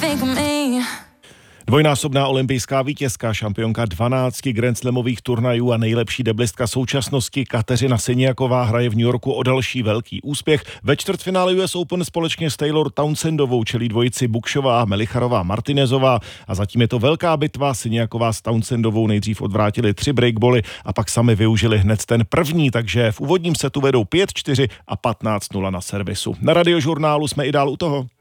Dvojnásobná olympijská vítězka, šampionka 12 grandslamových turnajů a nejlepší deblistka současnosti Kateřina Siniaková hraje v New Yorku o další velký úspěch. Ve čtvrtfinále US Open společně s Taylor Townsendovou čelí dvojici Bukšová, Melicharová, Martinezová a zatím je to velká bitva. Siniaková s Townsendovou nejdřív odvrátili 3 breakbally a pak sami využili hned ten první, takže v úvodním setu vedou 5-4 a 15-0 na servisu. Na Radiožurnálu jsme i dál u toho.